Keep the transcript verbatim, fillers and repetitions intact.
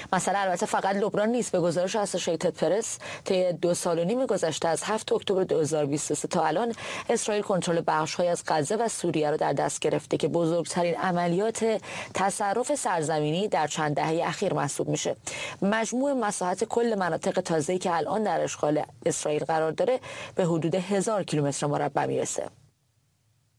مثلا البته فقط لبنان نیست. به گزارش اسوسییتد پرس طی دو سال و نیم گذشته از هفتم اکتبر دو هزار و بیست و سه تا الان اسرائیل کنترل بخش‌هایی از غزه و سوریه را در دست گرفته که بزرگترین عملیات تصرف سرزمینی در چند دهه اخیر محسوب میشه. مجموع مساحت کل مناطق تازه‌ای که الان در اشغال اسرائیل قرار داره به حدود هزار کیلومتر مربع میرسه.